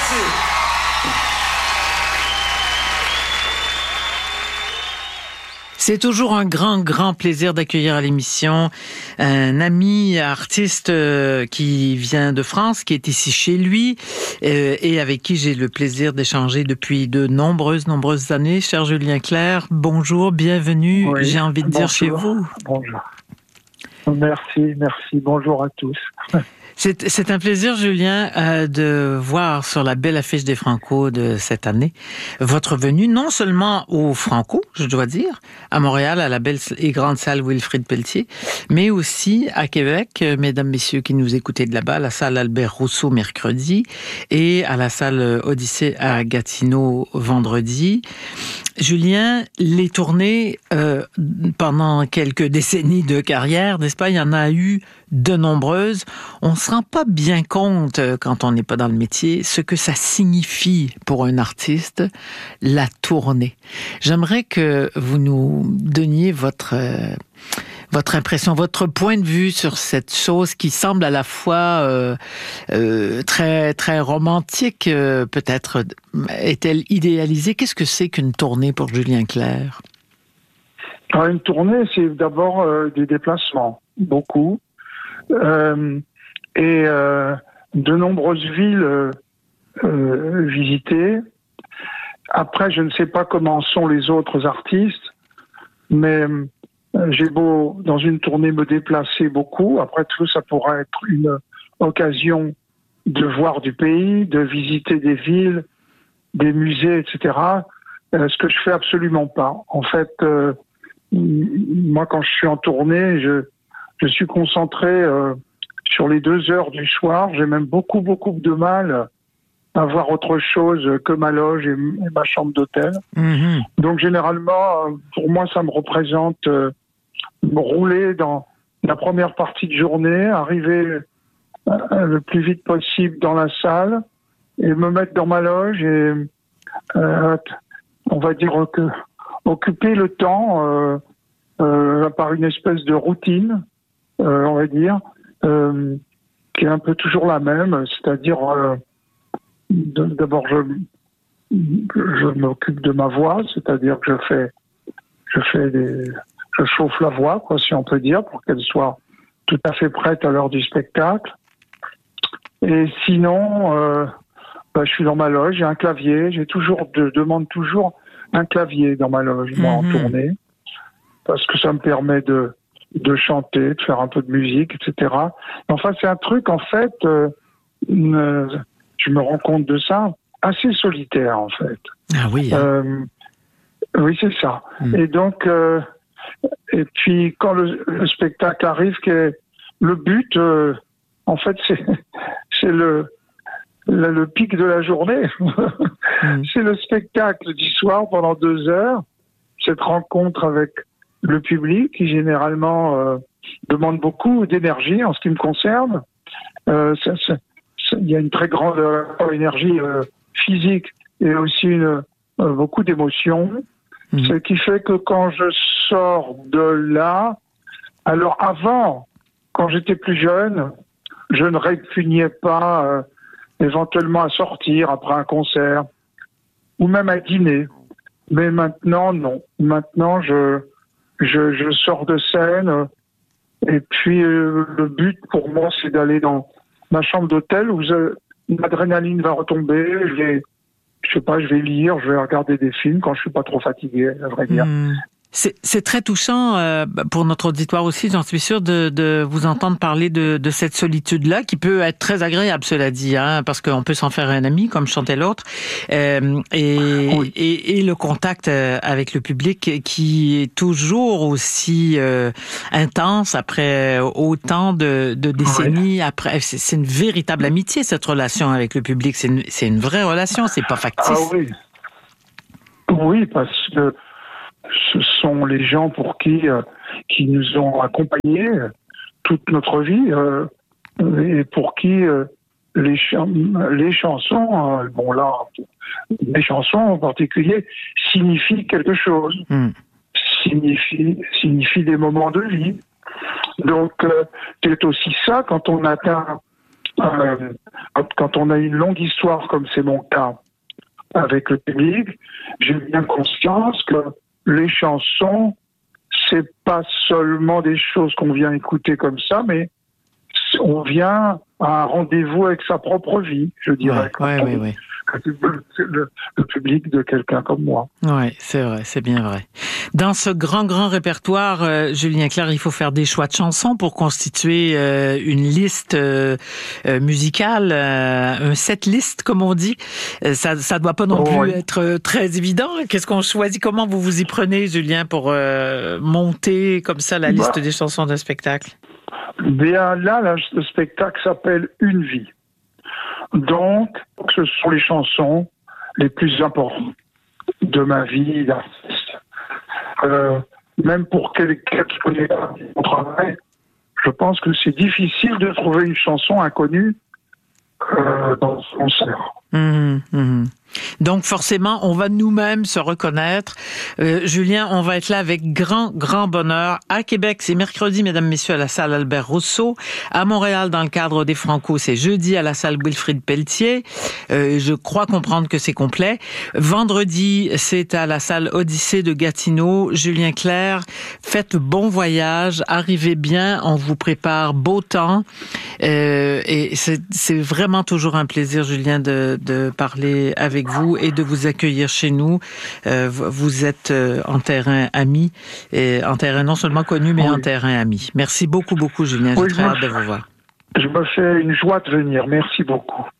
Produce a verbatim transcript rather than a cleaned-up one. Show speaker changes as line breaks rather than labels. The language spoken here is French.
Merci.
C'est toujours un grand, grand plaisir d'accueillir à l'émission un ami artiste qui vient de France, qui est ici chez lui et avec qui j'ai le plaisir d'échanger depuis de nombreuses, nombreuses années. Cher Julien Clerc, bonjour, bienvenue,
oui,
j'ai envie de
bonjour,
dire chez vous.
Bonjour. Merci, merci, bonjour à tous.
C'est, c'est un plaisir, Julien, euh, de voir sur la belle affiche des Franco de cette année votre venue, non seulement au Franco, je dois dire, à Montréal, à la belle et grande salle Wilfrid Pelletier, mais aussi à Québec, mesdames, messieurs qui nous écoutez de là-bas, à la salle Albert Rousseau mercredi et à la salle Odyssée à Gatineau vendredi. Julien, les tournées euh, pendant quelques décennies de carrière, n'est-ce pas, il y en a eu de nombreuses. On se rend pas bien compte, quand on n'est pas dans le métier, ce que ça signifie pour un artiste, la tournée. J'aimerais que vous nous donniez votre euh, votre impression, votre point de vue sur cette chose qui semble à la fois euh, euh, très très romantique, euh, peut-être est-elle idéalisée? Qu'est-ce que c'est qu'une tournée pour Julien Clerc?
Alors, une tournée, c'est d'abord euh, des déplacements, beaucoup, euh, et euh, de nombreuses villes euh, euh, visitées. Après, je ne sais pas comment sont les autres artistes, mais euh, j'ai beau, dans une tournée, me déplacer beaucoup. Après tout, ça pourrait être une occasion de voir du pays, de visiter des villes, des musées, et cetera. Euh, ce que je fais absolument pas. En fait, euh, moi, quand je suis en tournée, je, je suis concentré euh, sur les deux heures du soir. J'ai même beaucoup, beaucoup de mal à voir autre chose que ma loge et, et ma chambre d'hôtel.
Mm-hmm.
Donc, généralement, pour moi, ça me représente euh, me rouler dans la première partie de journée, arriver euh, le plus vite possible dans la salle et me mettre dans ma loge et, euh, on va dire, que occuper le temps euh, euh, par une espèce de routine, euh, on va dire, euh, qui est un peu toujours la même, c'est-à-dire euh, de, d'abord je, je m'occupe de ma voix, c'est-à-dire que je fais je fais des je chauffe la voix, quoi, si on peut dire, pour qu'elle soit tout à fait prête à l'heure du spectacle. Et sinon, euh, bah, je suis dans ma loge, j'ai un clavier, j'ai toujours je demande toujours un clavier dans ma loge, moi, mm-hmm. en tournée, parce que ça me permet de, de chanter, de faire un peu de musique, et cetera. Enfin, c'est un truc, en fait, euh, une, je me rends compte de ça, assez solitaire, en fait.
Ah oui. Hein.
Euh, oui, c'est ça. Mm. Et donc, euh, et puis, quand le, le spectacle arrive, que le but, euh, en fait, c'est, c'est le... Le, le pic de la journée, mmh. c'est le spectacle du soir pendant deux heures, cette rencontre avec le public qui généralement euh, demande beaucoup d'énergie en ce qui me concerne. Euh, ça, ça, ça, il y a une très grande euh, énergie euh, physique et aussi une, euh, beaucoup d'émotions, mmh. ce qui fait que quand je sors de là, alors avant, quand j'étais plus jeune, je ne répugnais pas euh, éventuellement à sortir après un concert ou même à dîner. Mais maintenant, non. Maintenant, je, je, je sors de scène et puis euh, le but pour moi, c'est d'aller dans ma chambre d'hôtel où je, l'adrénaline va retomber. Je vais, je sais pas, je vais lire, je vais regarder des films quand je suis pas trop fatigué, à vrai dire.
Mmh. C'est, c'est très touchant euh, pour notre auditoire aussi, j'en suis sûre, de, de vous entendre parler de, de cette solitude-là, qui peut être très agréable, cela dit, hein, parce qu'on peut s'en faire un ami, comme chantait l'autre, euh, et, oui. et, et le contact avec le public qui est toujours aussi euh, intense après autant de, de décennies. Oui. Après, c'est, c'est une véritable amitié, cette relation avec le public. C'est une, c'est une vraie relation, c'est pas factice.
Ah oui, oui, parce que ce sont les gens pour qui euh, qui nous ont accompagnés euh, toute notre vie euh, et pour qui euh, les, ch- les chansons, euh, bon là, les chansons en particulier, signifient quelque chose, mm. signifient, signifient des moments de vie. Donc, euh, c'est aussi ça quand on atteint, euh, quand quand on a une longue histoire, comme c'est mon cas, avec le public, j'ai bien conscience que les chansons, c'est pas seulement des choses qu'on vient écouter comme ça, mais on vient à un rendez-vous avec sa propre vie, je dirais.
Ouais, ouais, ouais,
le, le, le public de quelqu'un comme moi.
Oui, c'est vrai, c'est bien vrai. Dans ce grand, grand répertoire, euh, Julien Clerc, il faut faire des choix de chansons pour constituer euh, une liste euh, euh, musicale, euh, un set list, comme on dit. Euh, ça ça doit pas non oh, plus oui. être très évident. Qu'est-ce qu'on choisit? Comment vous vous y prenez, Julien, pour euh, monter comme ça la liste bah, des chansons d'un spectacle?
Bien là, là, le spectacle s'appelle Une vie. Donc, ce sont les chansons les plus importantes de ma vie d'artiste. Euh, même pour quelqu'un qui connaît pas mon travail, je pense que c'est difficile de trouver une chanson inconnue euh, dans ce concert.
Mmh, mmh. Donc forcément, on va nous-mêmes se reconnaître. Euh, Julien, on va être là avec grand, grand bonheur. À Québec, c'est mercredi, mesdames, messieurs, à la salle Albert Rousseau. À Montréal, dans le cadre des Franco, c'est jeudi à la salle Wilfrid Pelletier. Euh, je crois comprendre que c'est complet. Vendredi, c'est à la salle Odyssée de Gatineau. Julien Clerc, faites bon voyage, arrivez bien, on vous prépare beau temps. Euh, et c'est, c'est vraiment toujours un plaisir, Julien, de, de parler avec vous et de vous accueillir chez nous. Euh, vous êtes en terrain ami, et en terrain non seulement connu, mais oui. en terrain ami. Merci beaucoup, beaucoup, Julien. J'ai oui, très hâte de vous voir.
Je me fais une joie de venir. Merci beaucoup.